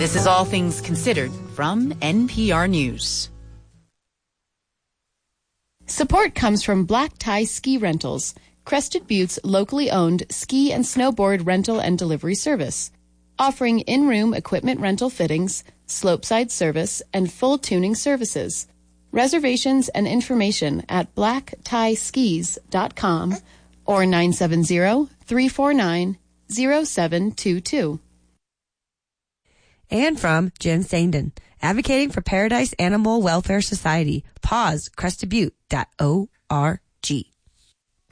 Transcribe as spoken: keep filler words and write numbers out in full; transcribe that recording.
This is All Things Considered from N P R News. Support comes from Black Tie Ski Rentals, Crested Butte's locally owned ski and snowboard rental and delivery service, offering in-room equipment rental fittings, slopeside service, and full tuning services. Reservations and information at black tie skis dot com or nine seven zero, three four nine, zero seven two two. And from Jim Sandin, advocating for Paradise Animal Welfare Society. Pause crested butte dot org.